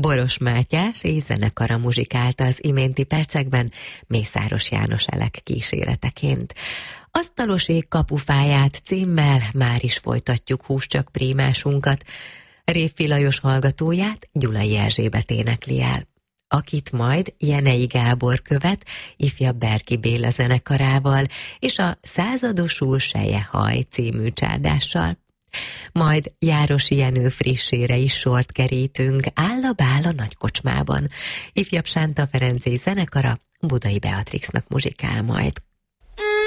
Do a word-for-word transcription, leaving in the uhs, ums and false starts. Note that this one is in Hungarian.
Boros Mátyás és zenekara muzsikálta az iménti percekben Mészáros János Elek kíséreteként. Asztalos ég kapufáját címmel már is folytatjuk húscsak prímásunkat. Révfi Lajos hallgatóját Gyulai Erzsébet énekli el, akit majd Jenei Gábor követ ifjabb Berki Béla zenekarával és a Századosul Sejehaj című csárdással. Majd Járosi Jenő frissére is sort kerítünk Áll-a-bál a nagykocsmában. Ifjabb Sánta Ferenczé zenekara Budai Beatrixnak muzsikál majd.